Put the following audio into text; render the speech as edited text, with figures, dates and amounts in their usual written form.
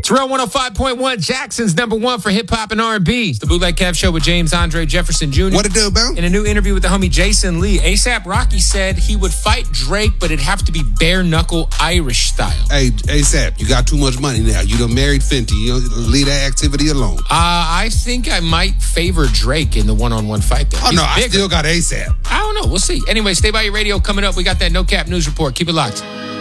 It's Real 105.1, Jackson's number one for hip-hop and R&B. It's the Bootleg Kev Show with James Andre Jefferson Jr. What it do, Bill? In a new interview with the homie Jason Lee, A$AP Rocky said he would fight Drake, but it'd have to be bare-knuckle Irish style. Hey, A$AP, you got too much money now. You done married Fenty. You leave that activity alone. I think I might favor Drake in the one-on-one fight, though. Oh, no, I still got A$AP. I don't know. We'll see. Anyway, stay by your radio. Coming up, we got that No Cap News Report. Keep it locked.